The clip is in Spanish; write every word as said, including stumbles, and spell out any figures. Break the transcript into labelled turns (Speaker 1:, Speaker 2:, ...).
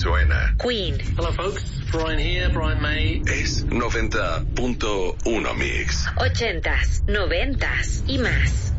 Speaker 1: suena.
Speaker 2: Queen.
Speaker 3: Hello folks, Brian here, Brian May.
Speaker 1: Es noventa punto uno Mix.
Speaker 2: Ochentas, noventas y más.